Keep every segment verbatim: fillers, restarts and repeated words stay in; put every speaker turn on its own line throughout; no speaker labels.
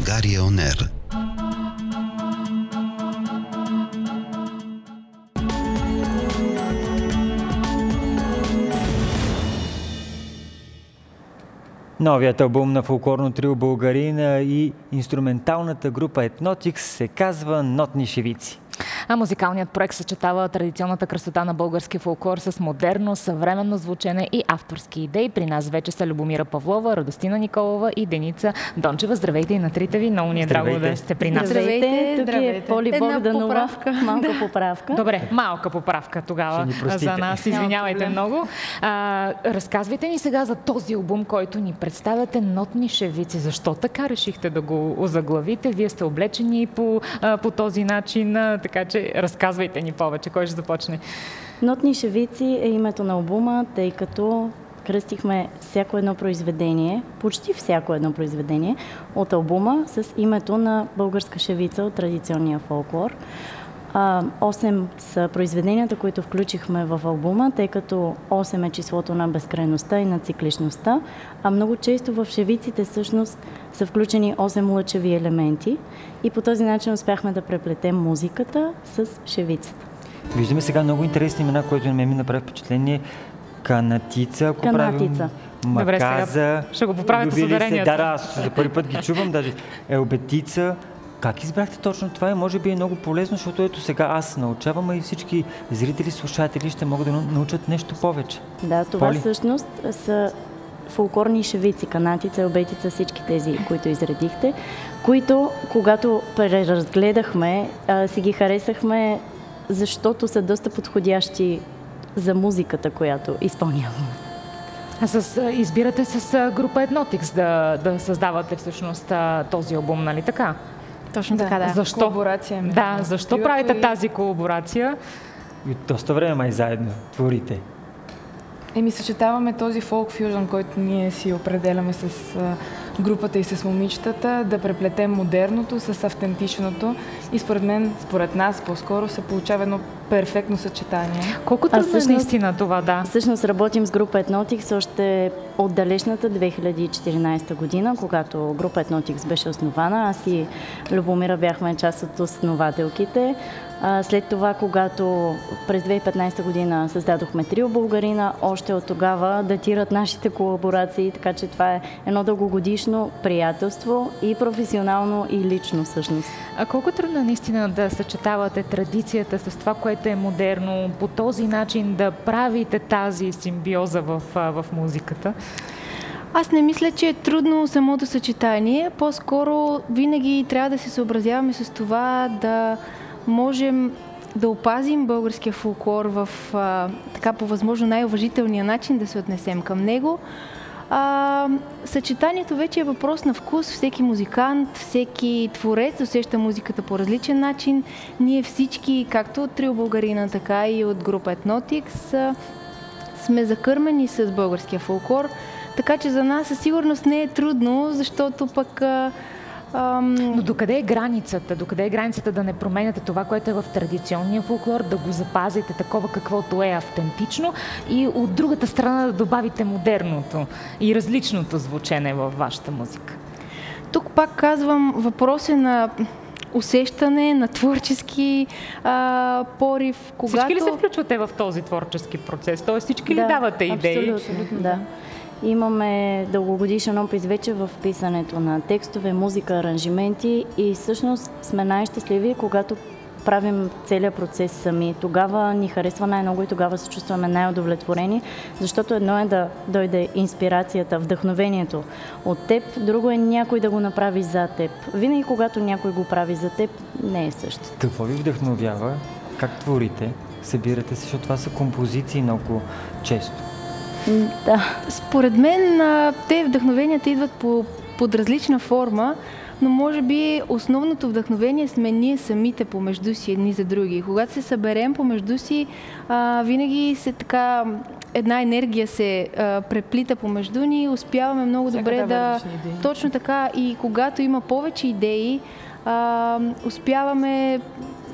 България Он Ер.
Новият албум на фолклорно трио Българина и инструменталната група Етнотикс се казва Нотни шевици.
А музикалният проект съчетава традиционната красота на български фолклор с модерно, съвременно звучене и авторски идеи. При нас вече са Любомира Павлова, Радостина Николова и Деница Дончева. Здравейте и на трите ви. Много ни е драго да сте при нас.
Здравейте, тук е Поли Богданова. Малка поправка.
Добре, малка поправка тогава за нас. Извинявайте много. А, разказвайте ни сега за този албум, който ни представяте, Нотни шевици. Защо така решихте да го озаглавите? Вие сте облечени по, а, по този начин, така че разказвайте ни повече. Кой ще започне?
Нотни шевици е името на албума, тъй като кръстихме всяко едно произведение, почти всяко едно произведение от албума с името на българска шевица от традиционния фолклор. Осем са произведенията, които включихме в албума, тъй като осем е числото на безкрайността и на цикличността, а много често в шевиците всъщност са включени осем лъчеви елементи и по този начин успяхме да преплетем музиката с шевицата.
Виждаме сега много интересни имена, които на мен ми направи впечатление. Канатица, ако
Канатица.
правим, Маказа.
Ще го поправите с ударението.
Да, да, аз за първи път ги чувам, даже Елбетица. Как избрахте точно това и може би е много полезно, защото ето сега аз научавам, а и всички зрители, слушатели ще могат да научат нещо повече.
Да, това
Поли?
Всъщност са фолклорни шевици, канатица, елбетица, всички тези, които изредихте, които, когато преразгледахме, си ги харесахме, защото са доста подходящи за музиката, която изпълняваме.
А с, избирате с група Етнотикс да, да създавате всъщност този албум, нали така?
Точно така, да.
Защо?
Колаборация.
Да, защо правите и... тази колаборация?
И доста време май заедно творите.
Еми, съчетаваме този фолк фюжън, който ние си определяме с а, групата и с момичетата, да преплетем модерното с автентичното и според мен, според нас по-скоро се получава едно перфектно съчетание.
Колко трудно е наистина това, да?
Всъщност работим с група Етнотикс още от далечната две хиляди и четиринадесета година, когато група Етнотикс беше основана. Аз и Любомира бяхме част от основателките. След това, когато през две хиляди и петнадесета година създадохме трио Българина, още от тогава датират нашите колаборации, така че това е едно дългогодишно приятелство и професионално и лично всъщност.
А колко трудно е наистина да съчетавате традицията с това, което е модерно, по този начин да правите тази симбиоза в, в музиката?
Аз не мисля, че е трудно самото съчетание. По-скоро винаги трябва да се съобразяваме с това да можем да опазим българския фолклор в а, така по възможно най-уважителния начин да се отнесем към него. А, съчетанието вече е въпрос на вкус. Всеки музикант, всеки творец усеща музиката по различен начин. Ние всички, както от трио Българина, така и от група Етнотикс, сме закърмени с българския фолклор. Така че за нас със сигурност не е трудно, защото пък
Но докъде е границата? Докъде е границата да не променяте това, което е в традиционния фолклор, да го запазите такова каквото е автентично и от другата страна да добавите модерното и различното звучене във вашата музика?
Тук пак казвам, въпрос е на усещане, на творчески а, порив. Когато...
Всички ли се включвате в този творчески процес? Тоест всички
да,
ли давате идеи?
Абсолютно, да. Имаме дългогодишен опит вече в писането на текстове, музика, аранжименти и всъщност сме най-щастливи, когато правим целият процес сами. Тогава ни харесва най-много и тогава се чувстваме най-удовлетворени, защото едно е да дойде инспирацията, вдъхновението от теб, друго е някой да го направи за теб. Винаги когато някой го прави за теб, не е също.
Какво ви вдъхновява? Как творите? Събирате се, защото това са композиции много често.
Да.
Според мен те вдъхновенията идват по, под различна форма, но може би основното вдъхновение сме ние самите помежду си, едни за други. Когато се съберем помежду си, а, винаги се така една енергия се а, преплита помежду ни, успяваме много
Всяка
добре да...
идеи.
Точно така, и когато има повече идеи, а, успяваме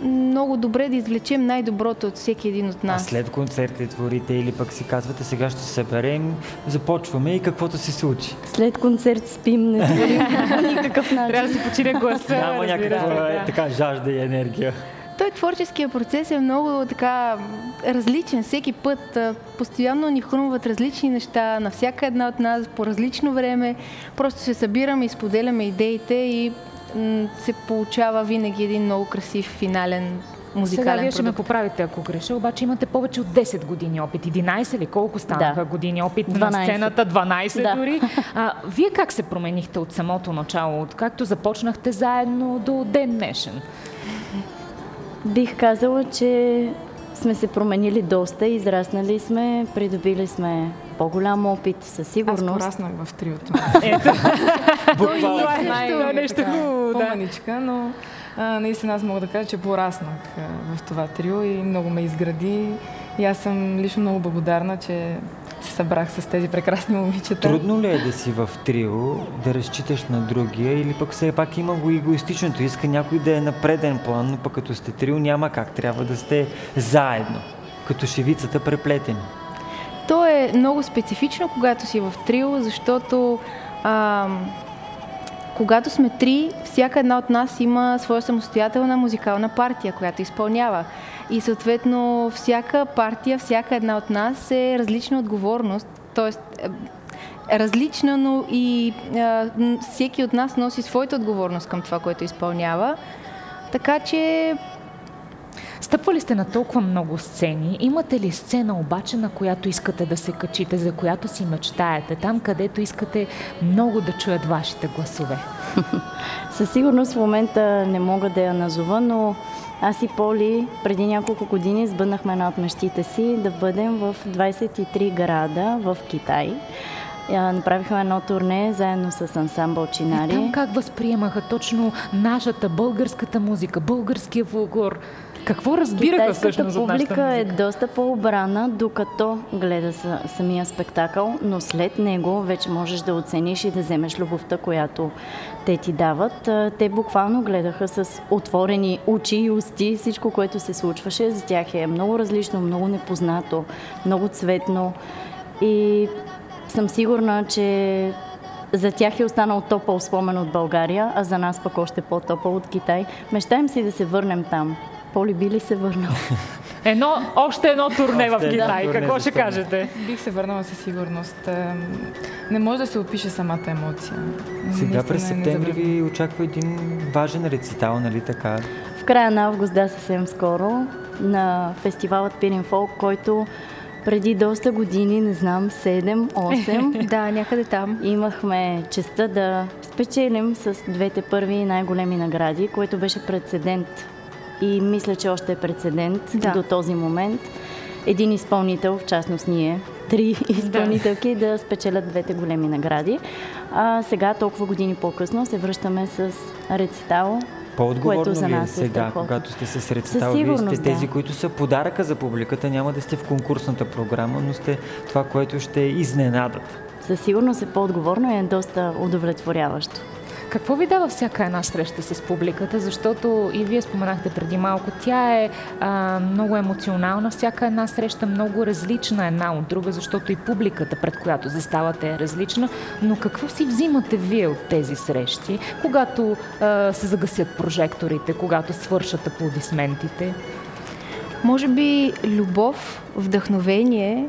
много добре да извлечем най-доброто от всеки един от нас.
А след концертите творите или пък си казвате, сега ще се съберем, започваме и каквото се случи?
След концерт спим, не творим по никакъв начин.
Трябва да си почине гласа.
Няма някаква е, така жажда и енергия.
Той творческия процес е много така различен. Всеки път постоянно ни хрумват различни неща на всяка една от нас по различно време. Просто се събираме и споделяме идеите и м- се получава винаги един много красив финален музикален
Сега вие
продукт.
ще ме поправите, ако греша, обаче имате повече от десет години опит. единайсет ли? Колко станаха
Да.
години опит
дванайсет.
на сцената? дванайсет
Да.
дори. А, вие как се променихте от самото начало, откакто започнахте заедно до ден днешен?
Бих казала, че сме се променили доста, израснали сме, придобили сме по-голям опит със
Аз
пораснах
пораснах в триото.
Ето.
Буквално.
Това е нещо, нещо хубаво, да.
По-маничка, но а, наистина аз мога да кажа, че пораснах а, в това трио и много ме изгради. И аз съм лично много благодарна, че се събрах с тези прекрасни момичета.
Трудно ли е да си в трио, да разчиташ на другия или пък все пак има го егоистичното? Иска някой да е на преден план, но пък като сте трио няма как, трябва да сте заедно, като шевицата преплетени.
То е много специфично, когато си в трио, защото а, когато сме три, всяка една от нас има своя самостоятелна музикална партия, която изпълнява. И съответно всяка партия, всяка една от нас е различна отговорност, т.е. е различна, но и а, всеки от нас носи своята отговорност към това, което изпълнява. Така че
Стъпвали сте на толкова много сцени. Имате ли сцена обаче, на която искате да се качите, за която си мечтаете, там където искате много да чуят вашите гласове?
Със сигурност в момента не мога да я назова, но аз и Поли преди няколко години сбъднахме една от мечтите си да бъдем в двайсет и три града в Китай. Направихме едно турне заедно с ансамбъл Чинари.
И там как възприемаха точно нашата българската музика, българския фолклор? Какво разбираха всъщност от нашата
публика
музика?
е доста по-обрана, докато гледа самия спектакъл, но след него вече можеш да оцениш и да вземеш любовта, която те ти дават. Те буквално гледаха с отворени очи и усти всичко, което се случваше. За тях е много различно, много непознато, много цветно и съм сигурна, че за тях е останал топъл спомен от България, а за нас пък още по-топъл от Китай. Мечтаем си да се върнем там. Поли би ли се върнал?
Едно, още едно турне в
Още едно
Китай.
турне,
Какво ще
защо не?
кажете?
Бих се върнала със сигурност. Не може да се опише самата емоция.
Сега
Наистина
през
е
септември
незабравимо.
ви очаква един важен рецитал, нали така?
В края на август, да, съвсем скоро, на фестивалът Пирин Фолк, който преди доста години, не знам, седем-осем,
да, някъде там.
имахме честта да спечелим с двете първи най-големи награди, което беше прецедент. И мисля, че още е прецедент
Да.
до този момент. Един изпълнител, в частност ние, три изпълнителки, да спечелят двете големи награди. А сега, толкова години по-късно, се връщаме с рецитал,
По-отговорно
което за
ли е
нас е
сега,
страхотно.
когато сте с
Със
рецитал? Вие
сигурност,
сте тези,
да.
които са подаръка за публиката, няма да сте в конкурсната програма, но сте това, което ще изненадат.
Със сигурност е по-отговорно и е доста удовлетворяващо.
Какво ви дава всяка една среща с публиката? Защото и вие споменахте преди малко, тя е а, много емоционална, всяка една среща много различна една от друга, защото и публиката, пред която заставате, е различна. Но какво си взимате вие от тези срещи, когато а, се загасят прожекторите, когато свършат аплодисментите?
Може би любов, вдъхновение,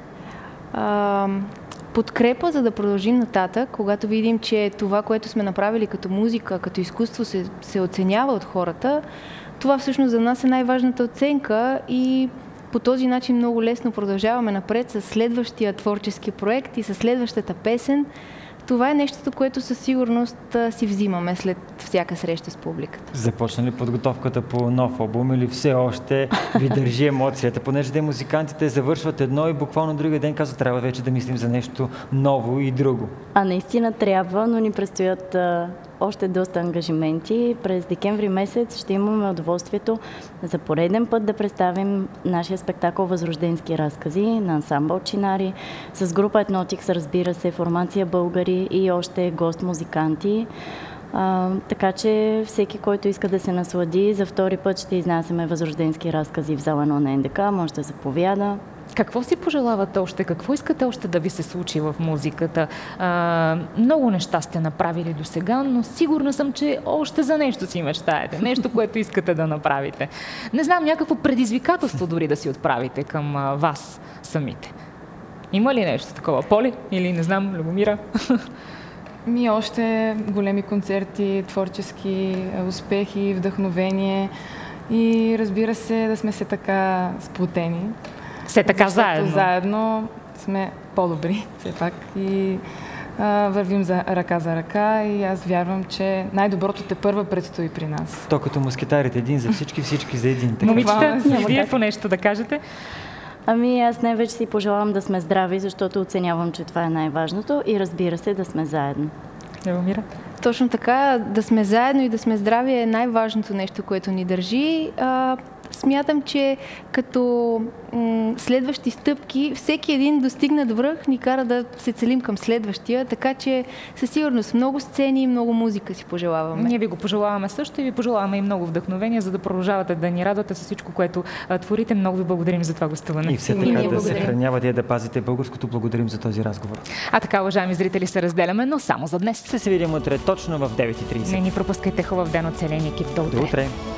а, подкрепа, за да продължим нататък, когато видим, че това, което сме направили като музика, като изкуство се, се оценява от хората, това всъщност за нас е най-важната оценка и по този начин много лесно продължаваме напред с следващия творчески проект и с следващата песен. Това е нещото, което със сигурност а, си взимаме след всяка среща с публиката.
Започна ли подготовката по нов албум или все още ви държи емоцията? Понеже де музикантите завършват едно и буквално другия ден казват, трябва вече да мислим за нещо ново и друго.
А наистина трябва, но ни предстоят а, още доста ангажименти. През декември месец ще имаме удоволствието за пореден път да представим нашия спектакъл Възрожденски разкази на ансамбъл Чинари, с група Етнотикс, разбира се, формация българи и още гост-музиканти. А, така че всеки, който иска да се наслади, за втори път ще изнасяме възрожденски разкази в зала на Н Д К, може да заповяда.
Какво си пожелавате още? Какво искате още да ви се случи в музиката? А, много неща сте направили до сега, но сигурна съм, че още за нещо си мечтаете. Нещо, което искате да направите. Не знам, някакво предизвикателство дори да си отправите към а, вас самите. Има ли нещо такова? Поли? Или не знам, Любомира?
Ми още големи концерти, творчески успехи, вдъхновение и разбира се да сме се така сплотени.
Все така заедно.
Заедно сме по-добри, все пак. И а, вървим за ръка за ръка и аз вярвам, че най-доброто тепърва предстои при нас.
То като мускетарите, един за всички, всички за един.
Момичета, и вие по нещо да кажете?
Ами аз най-вече си пожелавам да сме здрави, защото оценявам, че това е най-важното и разбира се да сме заедно.
Любомира?
Точно така, да сме заедно и да сме здрави е най-важното нещо, което ни държи. А, смятам, че като м- следващи стъпки, всеки един достигнат връх ни кара да се целим към следващия, така че със сигурност много сцени и много музика си пожелаваме.
Ние ви го пожелаваме също и ви пожелаваме и много вдъхновение, за да продължавате да ни радвате с всичко, което а, творите. Много ви благодарим за това гостуване.
И все така да се хранявате и да пазите българското. Благодарим за този разговор.
А така, уважаеми зрители, се разделяме, но само за днес.
Ще се видим утре точно в девет и трийсет.
Не ни пропускайте. Хубав ден от целия екип. До утре.
До утре.